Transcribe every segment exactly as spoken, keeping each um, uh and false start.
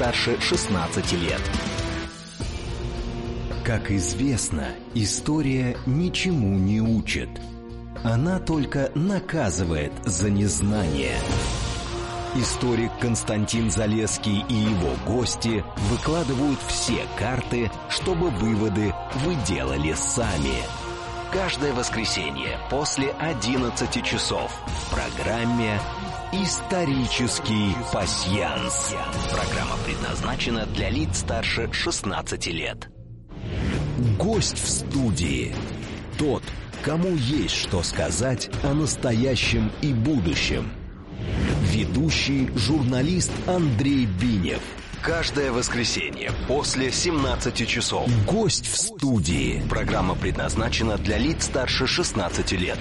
старше шестнадцати лет. Как известно, история ничему не учит. Она только наказывает за незнание. Историк Константин Залесский и его гости выкладывают все карты, чтобы выводы вы делали сами. Каждое воскресенье после одиннадцати часов в программе «Исторический пасьянс». Программа предназначена для лиц старше шестнадцати лет. Гость в студии. Тот, кому есть что сказать о настоящем и будущем. Ведущий журналист Андрей Бинев. Каждое воскресенье после семнадцати часов. Гость в студии. Программа предназначена для лиц старше шестнадцати лет.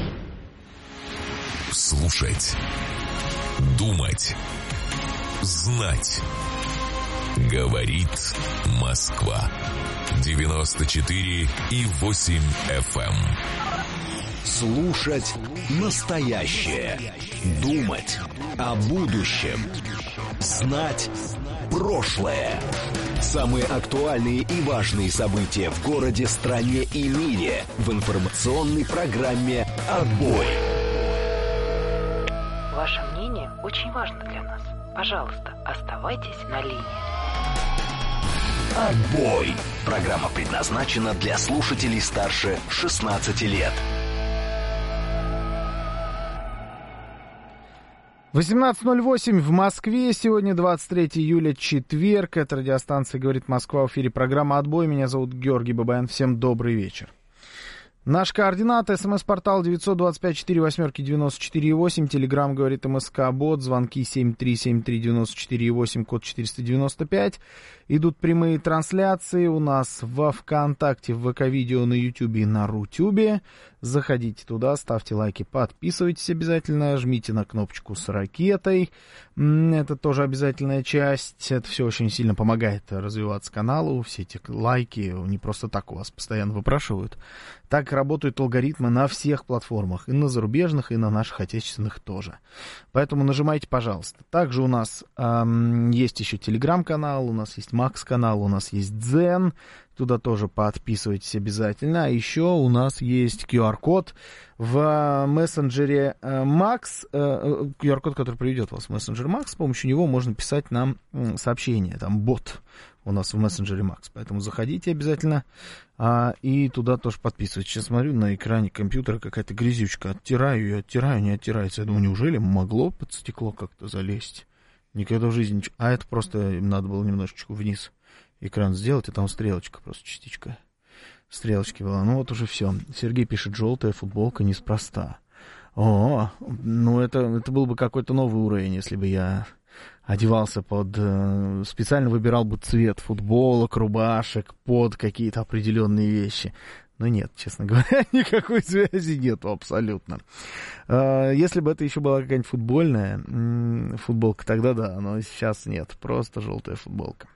Слушать. Думать. Знать. Говорит Москва. девяносто четыре и восемь эф эм. Слушать настоящее. Думать о будущем. Знать прошлое. Самые актуальные и важные события в городе, стране и мире в информационной программе «Отбой». Ваше мнение очень важно для нас. Пожалуйста, оставайтесь на линии. «Отбой». Программа предназначена для слушателей старше шестнадцати лет. восемнадцать ноль восемь в Москве. Сегодня двадцать третьего июля, четверг. Это радиостанция «Говорит Москва». В эфире программа «Отбой». Меня зовут Георгий Бабаян. Всем добрый вечер. Наш координат: смс-портал девятьсот двадцать пять сорок восемь девяносто четыре восемь. Телеграм «Говорит МСК Бот». Звонки семь три семь три девяносто четыре восемь, код четыреста девяносто пять. Идут прямые трансляции у нас во ВКонтакте, в ВК-видео, на Ютубе и на Рутюбе. Заходите туда, ставьте лайки, подписывайтесь обязательно, жмите на кнопочку с ракетой. Это тоже обязательная часть. Это все очень сильно помогает развиваться каналу. Все эти лайки не просто так у вас постоянно выпрашивают. Так работают алгоритмы на всех платформах, и на зарубежных, и на наших отечественных тоже. Поэтому нажимайте, пожалуйста. Также у нас эм, есть еще телеграм-канал, у нас есть Макс-канал, у нас есть Дзен. Туда тоже подписывайтесь обязательно. А еще у нас есть ку ар-код в мессенджере Макс. ку ар-код, который приведет вас в мессенджер Макс. С помощью него можно писать нам сообщение. Там бот у нас в мессенджере Макс. Поэтому заходите обязательно. А, и туда тоже подписывайтесь. Сейчас смотрю, на экране компьютера какая-то грязючка. Оттираю ее, оттираю, не оттирается. Я думаю, неужели могло под стекло как-то залезть? Никогда в жизни ничего. А это просто им надо было немножечко вниз экран сделать, и там стрелочка, просто частичка стрелочки была. Ну вот уже все. Сергей пишет: желтая футболка неспроста. О, ну это, это был бы какой-то новый уровень, если бы я одевался под... Специально выбирал бы цвет футболок, рубашек под какие-то определенные вещи. Но нет, честно говоря, никакой связи нету абсолютно. Если бы это еще была какая-нибудь футбольная футболка, тогда да, но сейчас нет, просто желтая футболка.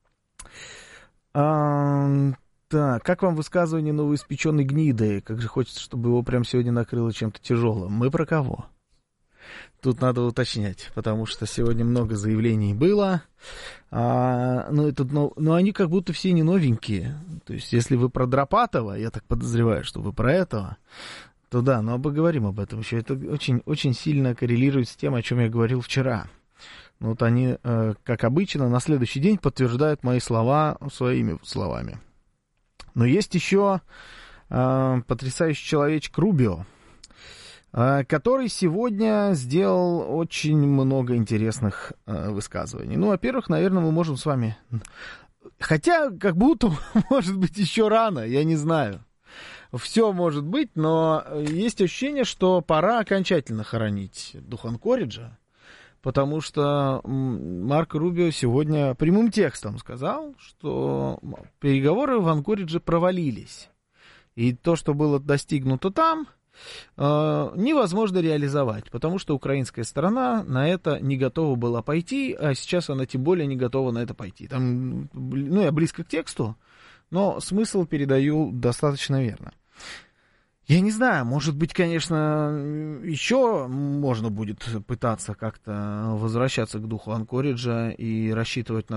А, так, как вам высказывание новоиспеченной гниды? Как же хочется, чтобы его прямо сегодня накрыло чем-то тяжелым. Мы про кого? Тут надо уточнять, потому что сегодня много заявлений было. А, ну, это, но, но они как будто все не новенькие. То есть, если вы про Дропатова, я так подозреваю, что вы про этого, то да, но поговорим об этом еще. Это очень, очень сильно коррелирует с тем, о чем я говорил вчера. Ну, вот они, э, как обычно, на следующий день подтверждают мои слова своими словами. Но есть еще э, потрясающий человечек Рубио, э, который сегодня сделал очень много интересных э, высказываний. Ну, во-первых, наверное, мы можем с вами... Хотя, как будто, может быть, еще рано, я не знаю. Все может быть, но есть ощущение, что пора окончательно хоронить дух Анкориджа. Потому что Марко Рубио сегодня прямым текстом сказал, что переговоры в Анкоридже провалились. И то, что было достигнуто там, невозможно реализовать, потому что украинская сторона на это не готова была пойти, а сейчас она тем более не готова на это пойти. Там, ну, я близко к тексту, но смысл передаю достаточно верно. Я не знаю, может быть, конечно, еще можно будет пытаться как-то возвращаться к духу Анкориджа и рассчитывать на